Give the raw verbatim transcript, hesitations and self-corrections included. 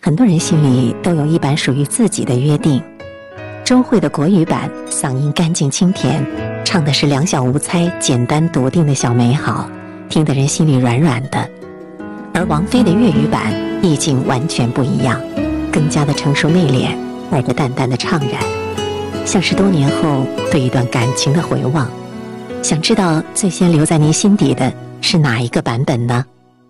很多人心里都有一版属于自己的约定。周蕙的国语版嗓音干净清甜，唱的是两小无猜、简单笃定的小美好，听得人心里软软的。而王菲的粤语版意境完全不一样，更加的成熟内敛，带着淡淡的怅然，像是多年后对一段感情的回望。想知道最先留在您心底的是哪一个版本呢？